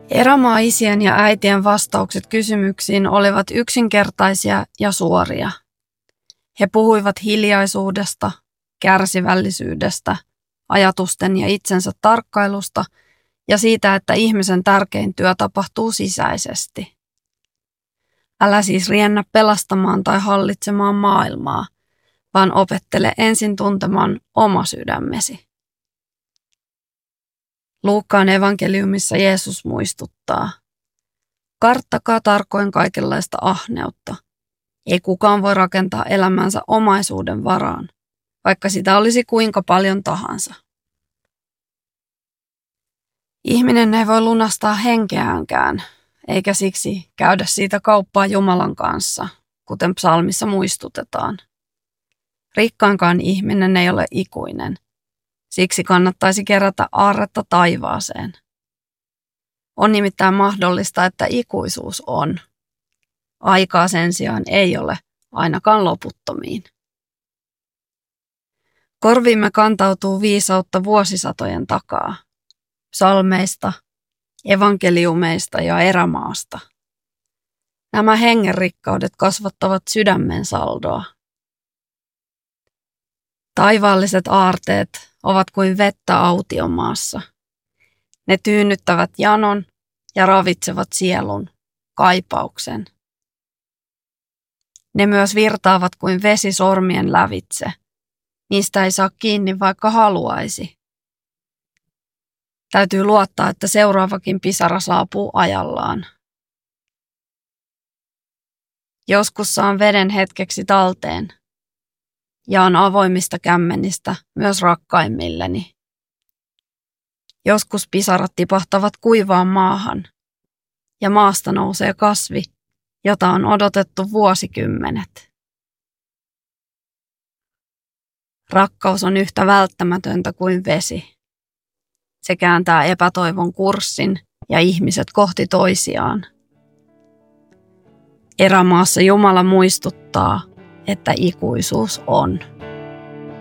Erämaa-isien ja äitien vastaukset kysymyksiin olivat yksinkertaisia ja suoria. He puhuivat hiljaisuudesta, kärsivällisyydestä, ajatusten ja itsensä tarkkailusta ja siitä, että ihmisen tärkein työ tapahtuu sisäisesti. Älä siis riennä pelastamaan tai hallitsemaan maailmaa, vaan opettele ensin tuntemaan oma sydämesi. Luukkaan evankeliumissa Jeesus muistuttaa: karttakaa tarkoin kaikenlaista ahneutta. Ei kukaan voi rakentaa elämänsä omaisuuden varaan, vaikka sitä olisi kuinka paljon tahansa. Ihminen ei voi lunastaa henkeäänkään, eikä siksi käydä siitä kauppaa Jumalan kanssa, kuten psalmissa muistutetaan. Rikkaankaan ihminen ei ole ikuinen. Siksi kannattaisi kerätä aarretta taivaaseen. On nimittäin mahdollista, että ikuisuus on. Aikaa sen sijaan ei ole, ainakaan loputtomiin. Korviimme kantautuu viisautta vuosisatojen takaa. Psalmeista, evankeliumeista ja erämaasta. Nämä hengenrikkaudet kasvattavat sydämen saldoa. Taivaalliset aarteet ovat kuin vettä autiomaassa. Ne tyynnyttävät janon ja ravitsevat sielun, kaipauksen. Ne myös virtaavat kuin vesi sormien lävitse. Niistä ei saa kiinni, vaikka haluaisi. Täytyy luottaa, että seuraavakin pisara saapuu ajallaan. Joskus saan veden hetkeksi talteen. Jaan avoimista kämmenistä myös rakkaimmilleni. Joskus pisarat tipahtavat kuivaan maahan, ja maasta nousee kasvi, jota on odotettu vuosikymmenet. Rakkaus on yhtä välttämätöntä kuin vesi. Se kääntää epätoivon kurssin ja ihmiset kohti toisiaan. Erämaassa Jumala muistuttaa, että ikuisuus on.